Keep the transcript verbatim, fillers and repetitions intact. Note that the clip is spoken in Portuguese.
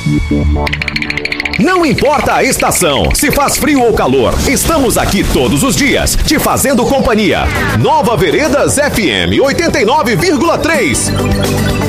Não importa a estação, se faz frio ou calor, estamos aqui todos os dias, te fazendo companhia. Nova Veredas F M oitenta e nove vírgula três.